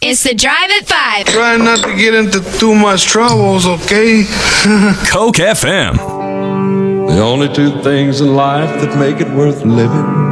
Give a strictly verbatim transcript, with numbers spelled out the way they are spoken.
It's the Drive at Five. Try not to get into too much troubles, okay? Coke F M. The only two things in life that make it worth living